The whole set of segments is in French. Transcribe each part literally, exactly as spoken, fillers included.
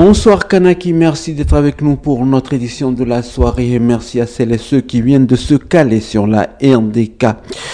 Bonsoir Kanaki, merci d'être avec nous pour notre édition de la soirée et merci à celles et ceux qui viennent de se caler sur la R D K.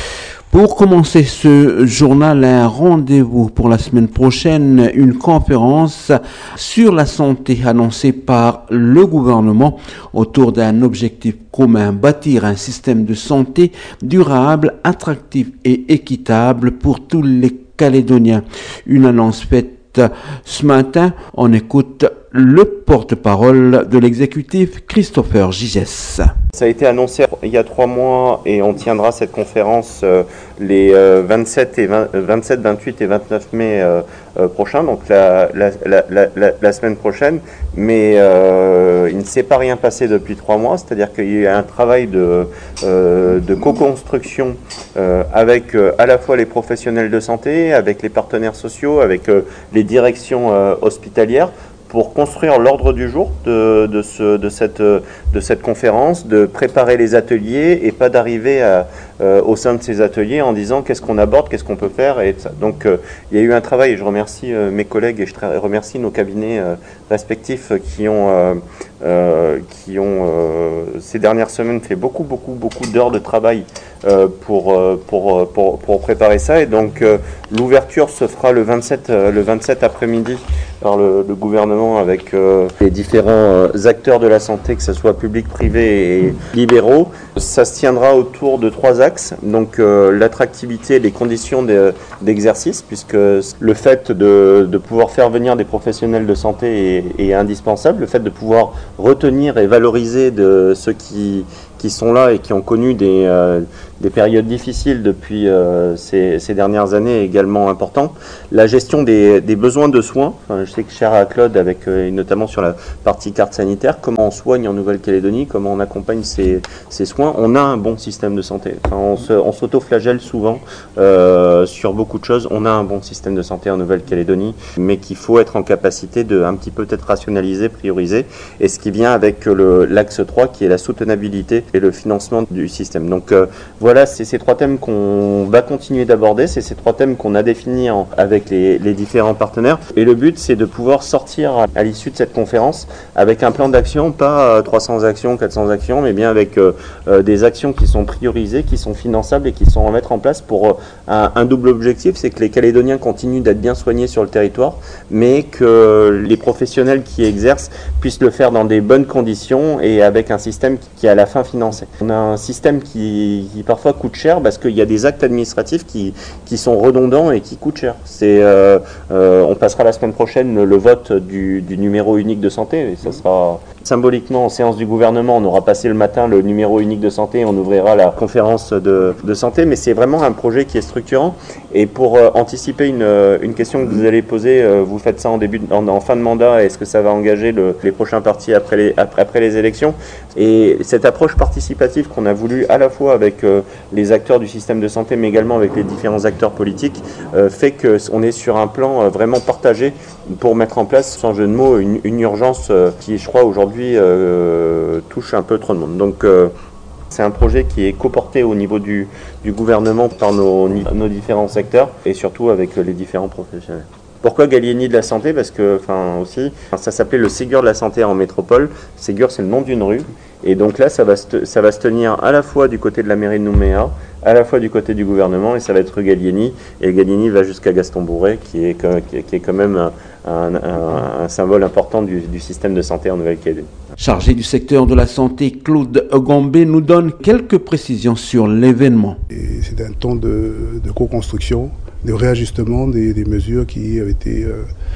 Pour commencer ce journal, un rendez-vous pour la semaine prochaine, une conférence sur la santé annoncée par le gouvernement autour d'un objectif commun, bâtir un système de santé durable, attractif et équitable pour tous les Calédoniens. Une annonce faite ce matin. On écoute le porte-parole de l'exécutif, Christopher Gigès. Ça a été annoncé il y a trois mois et on tiendra cette conférence euh, les euh, vingt-sept, et vingt, vingt-sept, vingt-huit et vingt-neuf mai euh, euh, prochains, donc la, la, la, la, la semaine prochaine. Mais euh, il ne s'est pas rien passé depuis trois mois, c'est-à-dire qu'il y a eu un travail de, euh, de co-construction euh, avec euh, à la fois les professionnels de santé, avec les partenaires sociaux, avec euh, les directions euh, hospitalières, pour construire l'ordre du jour de, de, ce, de, cette, de cette conférence, de préparer les ateliers et pas d'arriver à, euh, au sein de ces ateliers en disant qu'est-ce qu'on aborde, qu'est-ce qu'on peut faire. Et ça. Donc euh, il y a eu un travail et je remercie euh, mes collègues et je remercie nos cabinets euh, respectifs qui ont, euh, euh, qui ont euh, ces dernières semaines fait beaucoup, beaucoup, beaucoup d'heures de travail euh, pour, pour, pour, pour préparer ça. Et donc euh, l'ouverture se fera le vingt-sept, euh, le vingt-sept après-midi par le, le gouvernement avec euh, les différents euh, acteurs de la santé, que ce soit public, privé et libéraux. Ça se tiendra autour de trois axes, donc euh, l'attractivité, les conditions de, d'exercice, puisque le fait de, de pouvoir faire venir des professionnels de santé est, est indispensable, le fait de pouvoir retenir et valoriser de ceux qui qui sont là et qui ont connu des, euh, des périodes difficiles depuis euh, ces, ces dernières années est également important. La gestion des, des besoins de soins, enfin, je sais que cher à Claude, avec, euh, notamment sur la partie carte sanitaire, comment on soigne en Nouvelle-Calédonie, comment on accompagne ces, ces soins. On a un bon système de santé. Enfin, on, se, on s'auto-flagelle souvent euh, sur beaucoup de choses. On a un bon système de santé en Nouvelle-Calédonie, mais qu'il faut être en capacité de un petit peu peut-être rationaliser, prioriser. Et ce qui vient avec le, l'axe trois, qui est la soutenabilité et le financement du système. Donc euh, voilà, c'est ces trois thèmes qu'on va continuer d'aborder, c'est ces trois thèmes qu'on a définis en, avec les, les différents partenaires. Et le but, c'est de pouvoir sortir à, à l'issue de cette conférence avec un plan d'action, pas euh, trois cents actions, quatre cents actions, mais bien avec euh, euh, des actions qui sont priorisées, qui sont finançables et qui sont à mettre en place pour euh, un, un double objectif, c'est que les Calédoniens continuent d'être bien soignés sur le territoire, mais que les professionnels qui exercent puissent le faire dans des bonnes conditions et avec un système qui, à la fin, finance. On a un système qui, qui parfois coûte cher parce qu'il y a des actes administratifs qui, qui sont redondants et qui coûtent cher. C'est, euh, euh, on passera la semaine prochaine le, le vote du, du numéro unique de santé et ça sera symboliquement en séance du gouvernement. On aura passé le matin le numéro unique de santé et on ouvrira la conférence de, de santé, mais c'est vraiment un projet qui est structurant. Et pour euh, anticiper une, une question que vous allez poser, euh, vous faites ça en, début, en, en fin de mandat, est-ce que ça va engager le, les prochains partis après les, après, après les élections? Et cette approche participative qu'on a voulu à la fois avec euh, les acteurs du système de santé, mais également avec les différents acteurs politiques, euh, fait qu'on est sur un plan euh, vraiment partagé pour mettre en place, sans jeu de mots, une, une urgence euh, qui, je crois, aujourd'hui euh, touche un peu trop de monde. Donc, euh, c'est un projet qui est coporté au niveau du, du gouvernement par nos, nos différents secteurs et surtout avec les différents professionnels. Pourquoi Gallieni de la santé? Parce que, enfin aussi, ça s'appelait le Ségur de la santé en métropole. Ségur, c'est le nom d'une rue. Et donc là, ça va, se, ça va se tenir à la fois du côté de la mairie de Nouméa, à la fois du côté du gouvernement, et ça va être rue Gallieni. Et Gallieni va jusqu'à Gaston Bourret, qui est, qui est quand même un, un, un, un symbole important du, du système de santé en Nouvelle-Calédonie. Chargé du secteur de la santé, Claude Gombe nous donne quelques précisions sur l'événement. Et c'est un temps de, de co-construction, de réajustement des, des mesures qui avaient été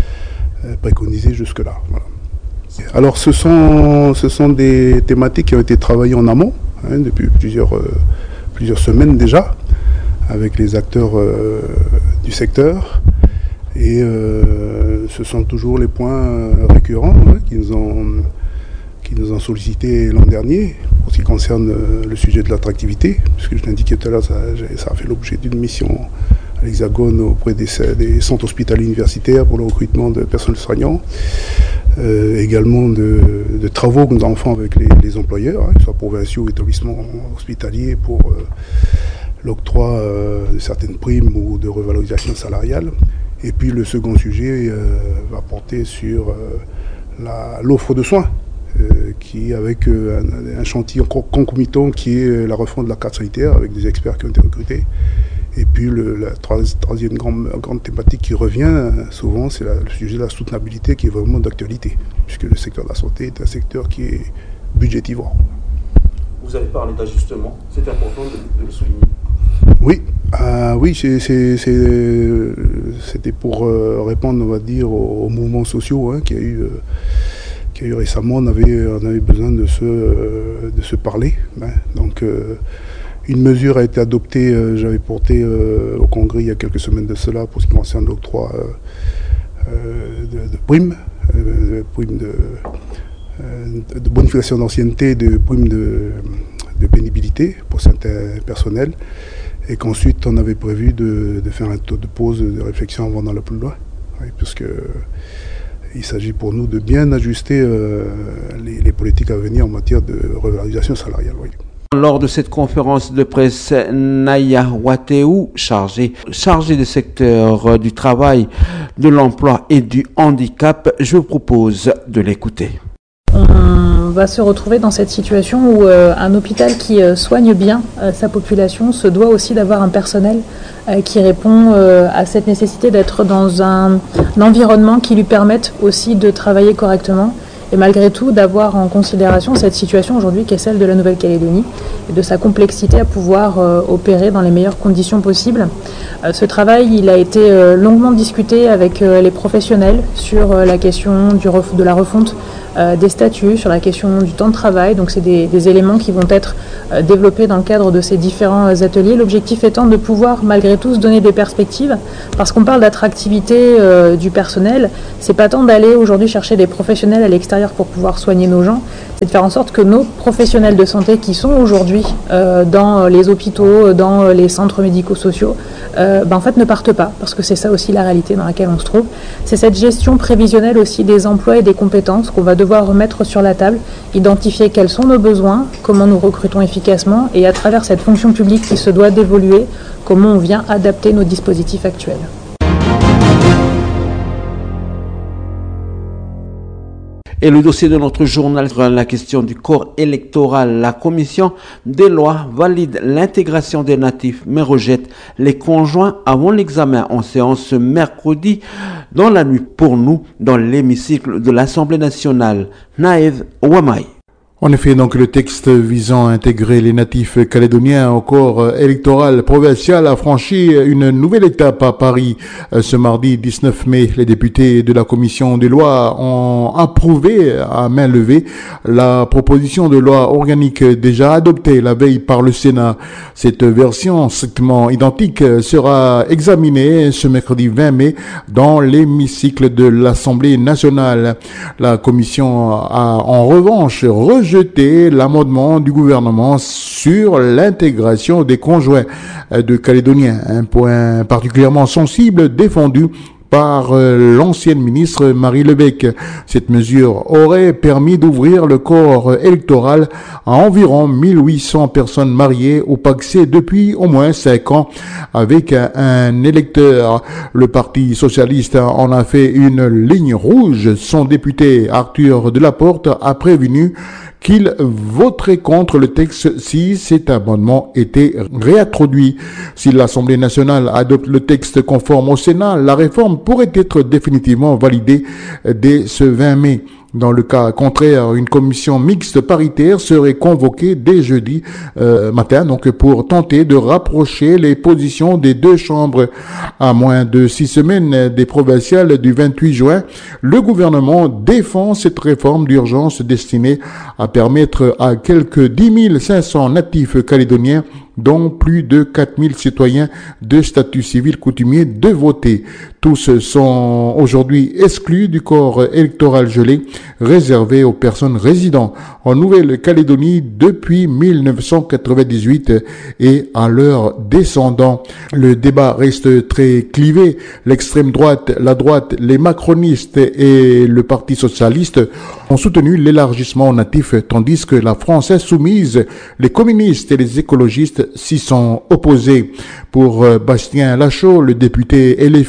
euh, préconisées jusque-là. Voilà. Alors ce sont, ce sont des thématiques qui ont été travaillées en amont, hein, depuis plusieurs, euh, plusieurs semaines déjà, avec les acteurs euh, du secteur. Et euh, ce sont toujours les points récurrents hein, qui nous ont... qui nous ont sollicité l'an dernier pour ce qui concerne le sujet de l'attractivité, puisque je l'indiquais tout à l'heure, ça, ça a fait l'objet d'une mission à l'Hexagone auprès des, des centres hospitaliers universitaires pour le recrutement de personnel soignant, euh, également de, de travaux que nous avons fait avec les, les employeurs, hein, que ce soit provinciaux ou établissements hospitaliers, pour euh, l'octroi euh, de certaines primes ou de revalorisation salariale. Et puis le second sujet euh, va porter sur euh, la, l'offre de soins, euh, qui avec euh, un, un chantier concomitant qui est la refonte de la carte sanitaire avec des experts qui ont été recrutés. Et puis le, la troisième grande, grande thématique qui revient souvent, c'est la, le sujet de la soutenabilité qui est vraiment d'actualité, puisque le secteur de la santé est un secteur qui est budgétivore. Vous avez parlé d'ajustement, c'est important de, de le souligner. Oui, euh, oui, c'est, c'est, c'est, c'était pour euh, répondre, on va dire, aux, aux mouvements sociaux hein, qu'il y a eu, euh, qu'il y a eu récemment. On avait, on avait besoin de se, euh, de se parler. Hein, donc, euh, une mesure a été adoptée, euh, j'avais porté euh, au Congrès il y a quelques semaines de cela pour ce qui concerne l'octroi euh, euh, de, de primes, euh, de primes de, euh, de bonification d'ancienneté, de primes de, de pénibilité pour certains personnels, et qu'ensuite on avait prévu de, de faire un taux de pause de réflexion avant d'aller plus loin, oui, puisque il s'agit pour nous de bien ajuster euh, les, les politiques à venir en matière de revalorisation salariale. Oui. Lors de cette conférence de presse, Naya Wateou, chargée chargé du secteur du travail, de l'emploi et du handicap, je vous propose de l'écouter. On va se retrouver dans cette situation où euh, un hôpital qui euh, soigne bien euh, sa population se doit aussi d'avoir un personnel euh, qui répond euh, à cette nécessité d'être dans un, un environnement qui lui permette aussi de travailler correctement. Et malgré tout, d'avoir en considération cette situation aujourd'hui qui est celle de la Nouvelle-Calédonie et de sa complexité à pouvoir euh, opérer dans les meilleures conditions possibles. Euh, ce travail, il a été euh, longuement discuté avec euh, les professionnels sur euh, la question du ref- de la refonte euh, des statuts, sur la question du temps de travail. Donc c'est des, des éléments qui vont être euh, développés dans le cadre de ces différents euh, ateliers. L'objectif étant de pouvoir malgré tout se donner des perspectives, parce qu'on parle d'attractivité euh, du personnel. C'est pas tant d'aller aujourd'hui chercher des professionnels à l'extérieur pour pouvoir soigner nos gens, c'est de faire en sorte que nos professionnels de santé qui sont aujourd'hui euh, dans les hôpitaux, dans les centres médico-sociaux, euh, ben en fait ne partent pas, parce que c'est ça aussi la réalité dans laquelle on se trouve. C'est cette gestion prévisionnelle aussi des emplois et des compétences qu'on va devoir remettre sur la table, identifier quels sont nos besoins, comment nous recrutons efficacement, et à travers cette fonction publique qui se doit d'évoluer, comment on vient adapter nos dispositifs actuels. Et le dossier de notre journal sur la question du corps électoral, la commission des lois valide l'intégration des natifs mais rejette les conjoints avant l'examen en séance ce mercredi dans la nuit pour nous dans l'hémicycle de l'Assemblée nationale. Naïv Ouamay. En effet, donc, le texte visant à intégrer les natifs calédoniens au corps électoral provincial a franchi une nouvelle étape à Paris. Ce mardi dix-neuf mai, les députés de la commission des lois ont approuvé à main levée la proposition de loi organique déjà adoptée la veille par le Sénat. Cette version strictement identique sera examinée ce mercredi vingt mai dans l'hémicycle de l'Assemblée nationale. La commission a en revanche rejeté jeter l'amendement du gouvernement sur l'intégration des conjoints de Calédoniens, un point particulièrement sensible défendu par l'ancienne ministre Marie Lebec. Cette mesure aurait permis d'ouvrir le corps électoral à environ mille huit cents personnes mariées au Pacsé depuis au moins cinq ans avec un électeur. Le Parti socialiste en a fait une ligne rouge. Son député Arthur Delaporte a prévenu qu'il voterait contre le texte si cet amendement était réintroduit. Si l'Assemblée nationale adopte le texte conforme au Sénat, la réforme pourrait être définitivement validée dès ce vingt mai. Dans le cas contraire, une commission mixte paritaire serait convoquée dès jeudi euh, matin, donc pour tenter de rapprocher les positions des deux chambres. À moins de six semaines des provinciales du vingt-huit juin, le gouvernement défend cette réforme d'urgence destinée à permettre à quelques dix mille cinq cents natifs calédoniens, dont plus de quatre mille citoyens de statut civil coutumier, de voter. Tous sont aujourd'hui exclus du corps électoral gelé, réservé aux personnes résidant en Nouvelle-Calédonie depuis mille neuf cent quatre-vingt-dix-huit et à leurs descendants. Le débat reste très clivé. L'extrême droite, la droite, les macronistes et le Parti socialiste ont soutenu l'élargissement aux natifs, tandis que la France insoumise, les communistes et les écologistes s'y sont opposés. Pour Bastien Lachaud, le député L F I,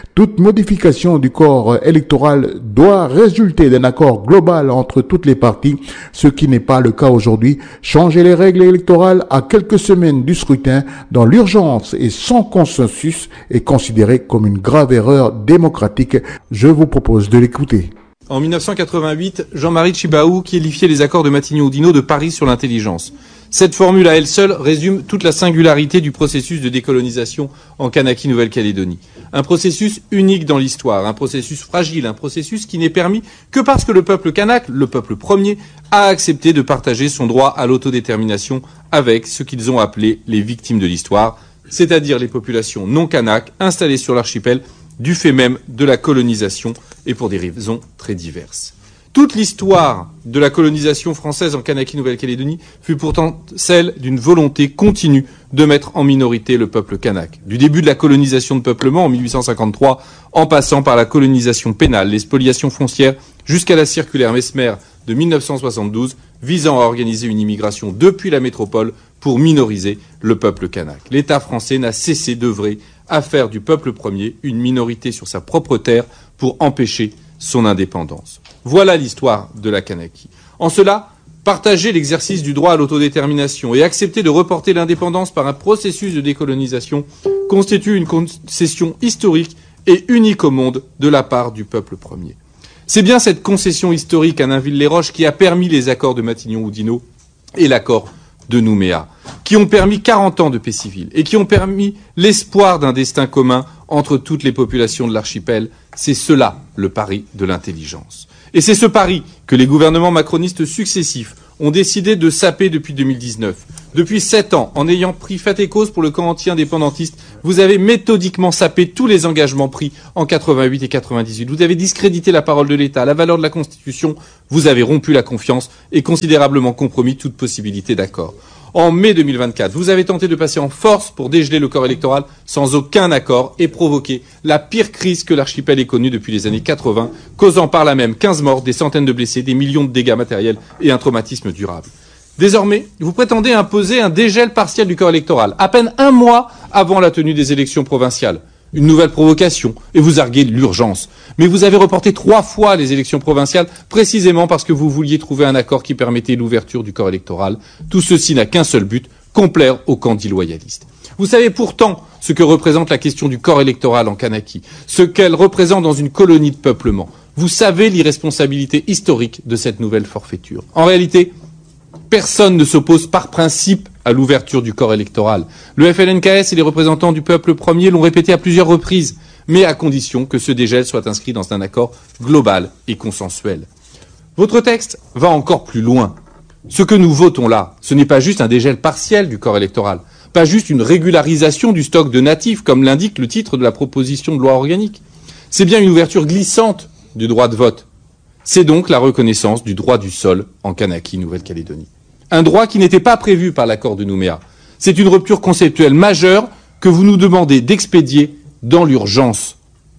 Toute modification du corps électoral doit résulter d'un accord global entre toutes les parties, ce qui n'est pas le cas aujourd'hui. Changer les règles électorales à quelques semaines du scrutin dans l'urgence et sans consensus est considéré comme une grave erreur démocratique. Je vous propose de l'écouter. En mille neuf cent quatre-vingt-huit, Jean-Marie Tjibaou qualifiait les accords de Matignon-Oudinot de paris sur l'intelligence. Cette formule à elle seule résume toute la singularité du processus de décolonisation en Kanaki, Nouvelle-Calédonie. Un processus unique dans l'histoire, un processus fragile, un processus qui n'est permis que parce que le peuple kanak, le peuple premier, a accepté de partager son droit à l'autodétermination avec ce qu'ils ont appelé les victimes de l'histoire, c'est-à-dire les populations non kanak installées sur l'archipel du fait même de la colonisation et pour des raisons très diverses. Toute l'histoire de la colonisation française en Kanaki, Nouvelle-Calédonie fut pourtant celle d'une volonté continue de mettre en minorité le peuple kanak. Du début de la colonisation de peuplement en mille huit cent cinquante-trois, en passant par la colonisation pénale, les spoliations foncières, jusqu'à la circulaire Mesmer de mille neuf cent soixante-douze, visant à organiser une immigration depuis la métropole pour minoriser le peuple kanak. L'État français n'a cessé d'œuvrer à faire du peuple premier une minorité sur sa propre terre pour empêcher son indépendance. Voilà l'histoire de la Kanaki. En cela, partager l'exercice du droit à l'autodétermination et accepter de reporter l'indépendance par un processus de décolonisation constitue une concession historique et unique au monde de la part du peuple premier. C'est bien cette concession historique à Nainville-les-Roches qui a permis les accords de Matignon-Oudinot et l'accord de Nouméa, qui ont permis quarante ans de paix civile et qui ont permis l'espoir d'un destin commun entre toutes les populations de l'archipel. C'est cela le pari de l'intelligence. Et c'est ce pari que les gouvernements macronistes successifs ont décidé de saper depuis deux mille dix-neuf. Depuis sept ans, en ayant pris fait et cause pour le camp anti-indépendantiste, vous avez méthodiquement sapé tous les engagements pris en quatre-vingt-huit et quatre-vingt-dix-huit. Vous avez discrédité la parole de l'État, la valeur de la Constitution, vous avez rompu la confiance et considérablement compromis toute possibilité d'accord. En mai deux mille vingt-quatre, vous avez tenté de passer en force pour dégeler le corps électoral sans aucun accord et provoquer la pire crise que l'archipel ait connue depuis les années quatre-vingts, causant par là même quinze morts, des centaines de blessés, des millions de dégâts matériels et un traumatisme durable. Désormais, vous prétendez imposer un dégel partiel du corps électoral, à peine un mois avant la tenue des élections provinciales. Une nouvelle provocation, et vous arguez l'urgence. Mais vous avez reporté trois fois les élections provinciales, précisément parce que vous vouliez trouver un accord qui permettait l'ouverture du corps électoral. Tout ceci n'a qu'un seul but, complaire aux candidats loyalistes. Vous savez pourtant ce que représente la question du corps électoral en Kanaki, ce qu'elle représente dans une colonie de peuplement. Vous savez l'irresponsabilité historique de cette nouvelle forfaiture. En réalité, personne ne s'oppose par principe à l'ouverture du corps électoral. Le F L N K S et les représentants du peuple premier l'ont répété à plusieurs reprises, mais à condition que ce dégel soit inscrit dans un accord global et consensuel. Votre texte va encore plus loin. Ce que nous votons là, ce n'est pas juste un dégel partiel du corps électoral, pas juste une régularisation du stock de natifs, comme l'indique le titre de la proposition de loi organique. C'est bien une ouverture glissante du droit de vote. C'est donc la reconnaissance du droit du sol en Kanaki, Nouvelle-Calédonie. Un droit qui n'était pas prévu par l'accord de Nouméa. C'est une rupture conceptuelle majeure que vous nous demandez d'expédier dans l'urgence.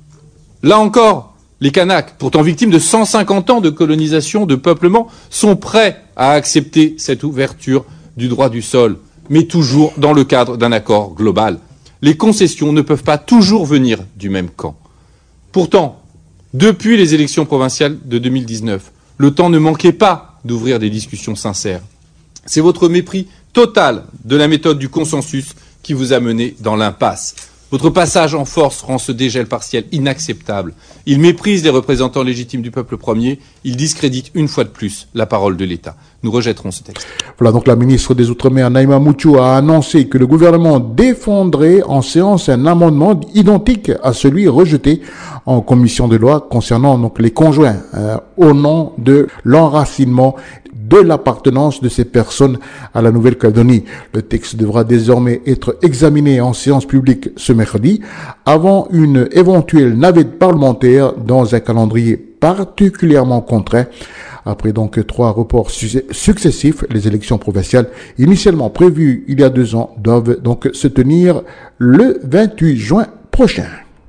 Là encore, les Kanaks, pourtant victimes de cent cinquante ans de colonisation, de peuplement, sont prêts à accepter cette ouverture du droit du sol, mais toujours dans le cadre d'un accord global. Les concessions ne peuvent pas toujours venir du même camp. Pourtant, depuis les élections provinciales de deux mille dix-neuf, le temps ne manquait pas d'ouvrir des discussions sincères. C'est votre mépris total de la méthode du consensus qui vous a mené dans l'impasse. Votre passage en force rend ce dégel partiel inacceptable. Il méprise les représentants légitimes du peuple premier. Il discrédite une fois de plus la parole de l'État. Nous rejetterons ce texte. Voilà donc la ministre des Outre-mer, Naïma Moutchou, a annoncé que le gouvernement défendrait en séance un amendement identique à celui rejeté en commission de loi concernant donc les conjoints euh, au nom de l'enracinement de l'appartenance de ces personnes à la Nouvelle-Calédonie. Le texte devra désormais être examiné en séance publique ce mercredi avant une éventuelle navette parlementaire dans un calendrier particulièrement contraint. Après donc trois reports su- successifs, les élections provinciales initialement prévues il y a deux ans doivent donc se tenir le vingt-huit juin prochain.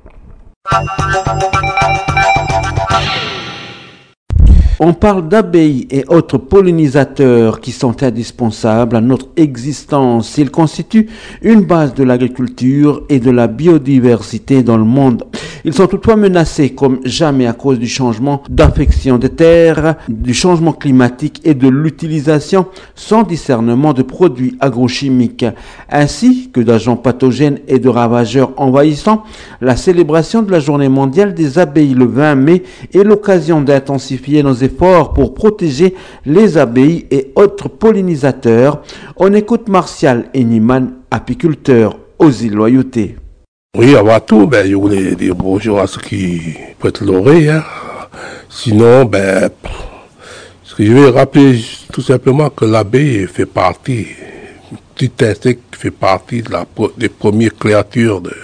On parle d'abeilles et autres pollinisateurs qui sont indispensables à notre existence. Ils constituent une base de l'agriculture et de la biodiversité dans le monde. Ils sont toutefois menacés comme jamais à cause du changement d'affection des terres, du changement climatique et de l'utilisation sans discernement de produits agrochimiques, ainsi que d'agents pathogènes et de ravageurs envahissants. La célébration de la Journée mondiale des abeilles le vingt mai est l'occasion d'intensifier nos efforts pour protéger les abeilles et autres pollinisateurs. On écoute Martial Eniman, apiculteur aux îles Loyauté. Oui, avant tout, ben, je voulais dire bonjour à ceux qui prêtent l'oreille. Hein. Sinon, ben, ce que je vais rappeler tout simplement que l'abeille fait partie, petit insecte qui fait partie de la, des premières créatures de,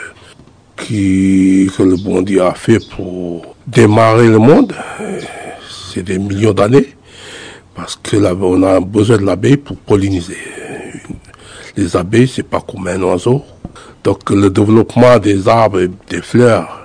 qui, que le bon Dieu a fait pour démarrer le monde. C'est des millions d'années, parce que là, on a besoin de l'abeille pour polliniser. Les abeilles, c'est pas comme un oiseau. Donc le développement des arbres et des fleurs,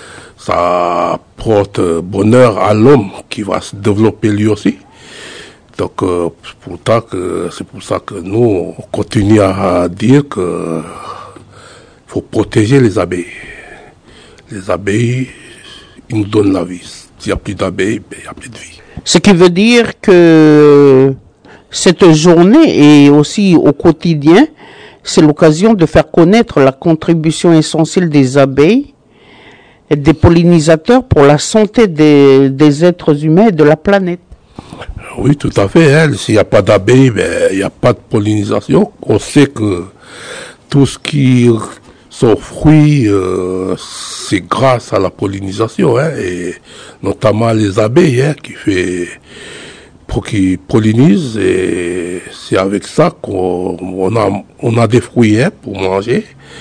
ça porte bonheur à l'homme qui va se développer lui aussi. Donc euh, pourtant que c'est pour ça que nous on continue à dire que faut protéger les abeilles. Les abeilles, ils nous donnent la vie. S'il n'y a plus d'abeilles, ben, il n'y a plus de vie. Ce qui veut dire que cette journée et aussi au quotidien, c'est l'occasion de faire connaître la contribution essentielle des abeilles et des pollinisateurs pour la santé des, des êtres humains et de la planète. Oui, tout à fait. Hein. S'il n'y a pas d'abeilles, ben, il n'y a pas de pollinisation. On sait que tout ce qui sont fruits, euh, c'est grâce à la pollinisation, hein, et notamment les abeilles hein, qui fait pour qui pollinisent, et c'est avec ça qu'on on a, on a des fruits hein, pour manger.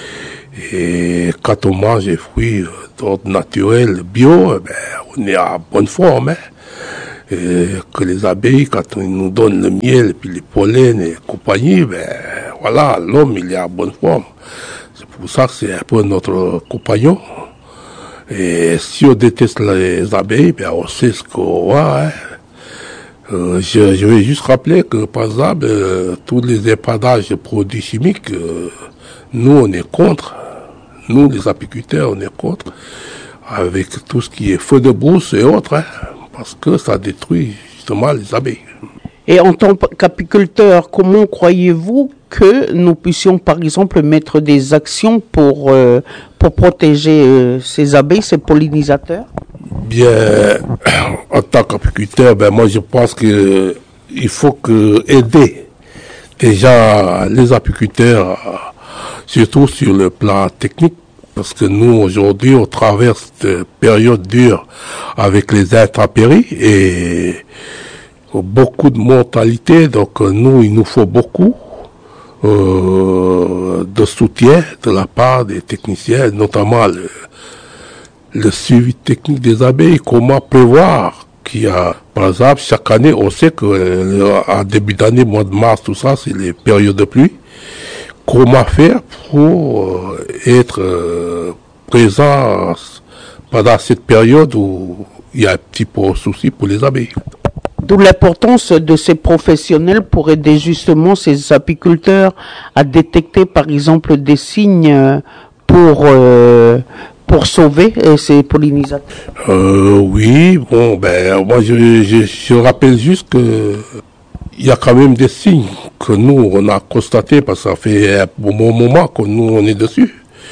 Et quand on mange des fruits d'ordre naturel, bio, ben, on est à bonne forme. Hein. Et que les abeilles, quand ils nous donnent le miel, et puis les pollens et compagnie, ben voilà, l'homme il est à bonne forme. C'est pour ça que c'est un peu notre compagnon. Et si on déteste les abeilles, ben on sait ce qu'on va. Hein. Euh, je, je vais juste rappeler que, par exemple, euh, tous les épadages de produits chimiques, euh, nous, on est contre. Nous, les apiculteurs, on est contre. Avec tout ce qui est feu de brousse et autres, hein, parce que ça détruit justement les abeilles. Et en tant qu'apiculteur, comment croyez-vous que nous puissions, par exemple, mettre des actions pour, euh, pour protéger euh, ces abeilles, ces pollinisateurs? Bien, en tant qu'apiculteur, ben moi je pense que il faut que aider déjà les apiculteurs, surtout sur le plan technique, parce que nous aujourd'hui on traverse une période dure avec les intempéries et beaucoup de mortalité, donc nous il nous faut beaucoup euh, de soutien de la part des techniciens, notamment le le suivi technique des abeilles, comment prévoir qu'il y a, par exemple, chaque année, on sait que euh, en début d'année, mois de mars, tout ça, c'est les périodes de pluie. Comment faire pour euh, être euh, présent pendant cette période où il y a un petit peu de souci pour les abeilles. D'où l'importance de ces professionnels pour aider justement ces apiculteurs à détecter, par exemple, des signes pour... Euh, pour sauver euh, ces pollinisateurs. Euh, oui, bon, ben, moi, je, je, je rappelle juste que il y a quand même des signes que nous, on a constatés, parce que ça fait un bon moment que nous, on est dessus.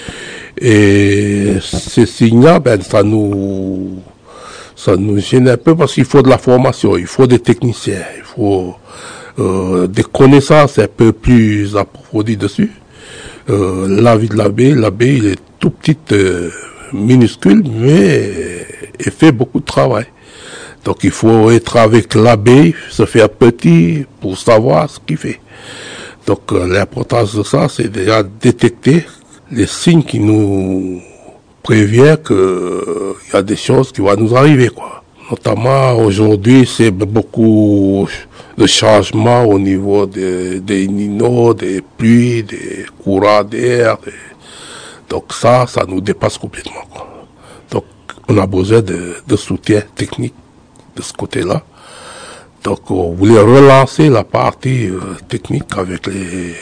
Et ces signes-là, ben, ça nous, ça nous gêne un peu parce qu'il faut de la formation, il faut des techniciens, il faut euh, des connaissances un peu plus approfondies dessus. Euh, la vie de l'abeille, l'abeille, il est tout petite, euh, minuscule, mais elle fait beaucoup de travail. Donc il faut être avec l'abeille, se faire petit pour savoir ce qu'il fait. Donc euh, l'importance de ça, c'est déjà détecter les signes qui nous préviennent qu'il euh, y a des choses qui vont nous arriver, quoi. Notamment aujourd'hui, c'est beaucoup de changements au niveau des, des ninos, des pluies, des courants d'air. Des... Donc ça, ça nous dépasse complètement, quoi. Donc on a besoin de, de soutien technique de ce côté-là. Donc on voulait relancer la partie euh, technique avec les,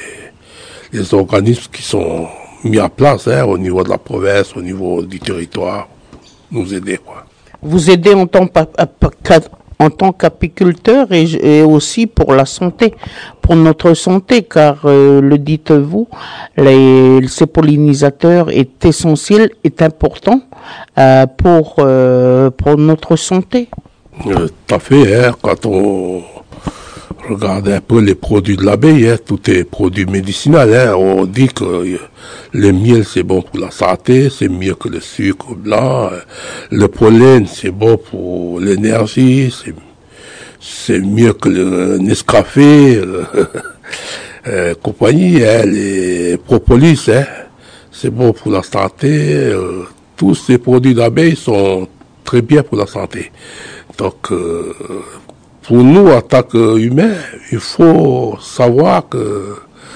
les organismes qui sont mis en place hein, au niveau de la province, au niveau du territoire. nous aider, quoi. Vous aidez en tant, en tant qu'apiculteur et, et aussi pour la santé, pour notre santé, car euh, le dites-vous, les, ces pollinisateurs est essentiel, est important euh, pour, euh, pour notre santé. Euh, tout à fait, hein, quand on regarde un peu les produits de l'abeille, hein, tout est produit médicinal. Hein, on dit que euh, le miel c'est bon pour la santé, c'est mieux que le sucre blanc. Euh, le pollen c'est bon pour l'énergie, c'est, c'est mieux que le Nescafé, euh, euh, compagnie. Hein, les propolis, hein, c'est bon pour la santé. Euh, tous ces produits d'abeille sont très bien pour la santé. Donc, euh, pour nous, en tant qu'humains, il faut savoir que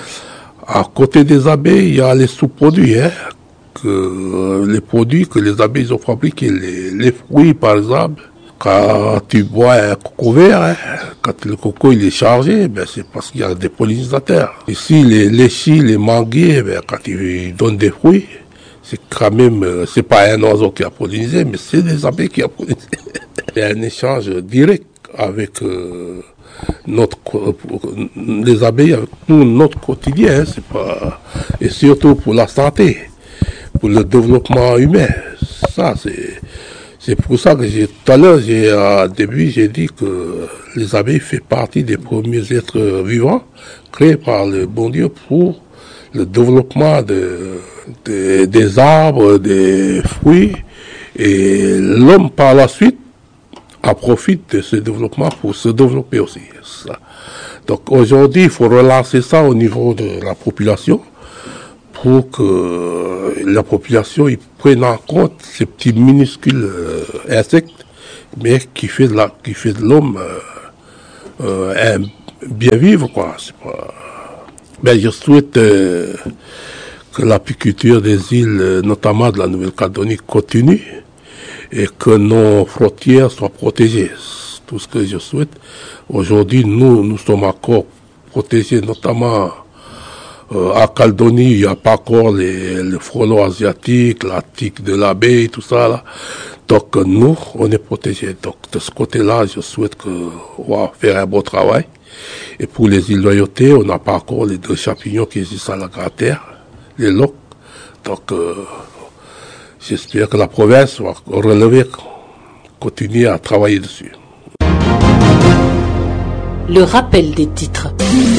à côté des abeilles, il y a les sous-produits, hein, que euh, les produits que les abeilles ont fabriqués, les, les fruits par exemple. Quand tu bois un coco vert, hein, quand le coco il est chargé, ben c'est parce qu'il y a des pollinisateurs. Ici, les léchis, les manguiers, ben quand ils donnent des fruits, c'est quand même, c'est pas un oiseau qui a pollinisé, mais c'est des abeilles qui a pollinisé. Il y a un échange direct avec euh, notre les abeilles avec nous, notre quotidien, hein, c'est pas, et surtout pour la santé, pour le développement humain. Ça c'est c'est pour ça que j'ai tout à l'heure j'ai au début j'ai dit que les abeilles font partie des premiers êtres vivants créés par le bon Dieu pour le développement de, de des arbres, des fruits, et l'homme par la suite en profite de ce développement pour se développer aussi. Ça. Donc aujourd'hui, il faut relancer ça au niveau de la population pour que la population ils prenne en compte ces petits minuscules euh, insectes, mais qui fait de la, qui fait de l'homme euh, euh, un bien vivre, quoi. C'est pas. Ben, je souhaite euh, que l'apiculture des îles, notamment de la Nouvelle-Calédonie, continue et que nos frontières soient protégées. C'est tout ce que je souhaite. Aujourd'hui, nous, nous sommes encore protégés, notamment euh, à Calédonie, il n'y a pas encore les, le frelon asiatique, la tique de l'abeille, tout ça, là. Donc, nous, on est protégés. Donc, de ce côté-là, je souhaite qu'on va faire un bon travail. Et pour les îles Loyauté, on n'a pas encore les deux champignons qui existent à la Grande Terre, les loques. Donc, euh, j'espère que la province va relever, continuer à travailler dessus. Le rappel des titres.